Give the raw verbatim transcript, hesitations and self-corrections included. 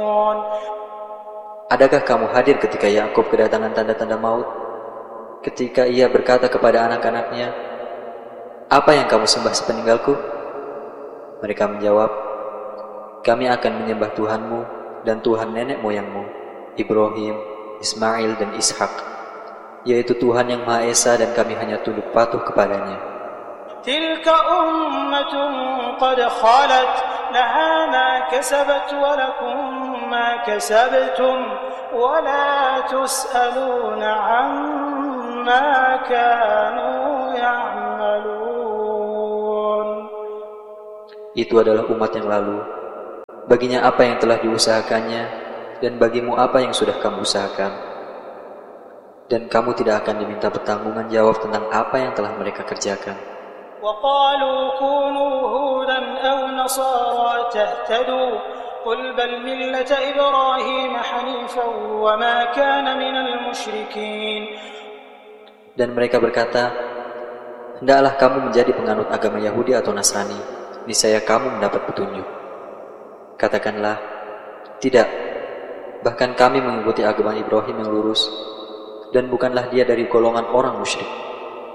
Adakah kamu hadir ketika Yakub kedatangan tanda-tanda maut? Ketika ia berkata kepada anak-anaknya, "Apa yang kamu sembah sepeninggalku?" Mereka menjawab, "Kami akan menyembah Tuhanmu dan Tuhan nenek moyangmu, Ibrahim, Ismail dan Ishak, yaitu Tuhan yang Maha Esa dan kami hanya tunduk patuh kepadanya." Tilka ummatun qad khalat laha ma kasabat wa lakum ma kasabtum wa la tus'aluna amma kanu ya'malun. Itu adalah umat yang lalu. Baginya apa yang telah diusahakannya, dan bagimu apa yang sudah kamu usahakan. Dan kamu tidak akan diminta pertanggungan jawab tentang apa yang telah mereka kerjakan. وَقَالُوا كُونُوا هُودًا أَوْ نَصَارَىٰ تَهْتَدُوا قُلْ بَلْ مِلَّةَ إِبْرَاهِيمَ حَنِيفًا وَمَا كَانَ مِنَ الْمُشْرِكِينَ. Dan mereka berkata, "Hendaklah kamu menjadi penganut agama Yahudi atau Nasrani, niscaya kamu mendapat petunjuk." Katakanlah, "Tidak, bahkan kami mengikuti agama Ibrahim yang lurus, dan bukanlah dia dari golongan orang musyrik."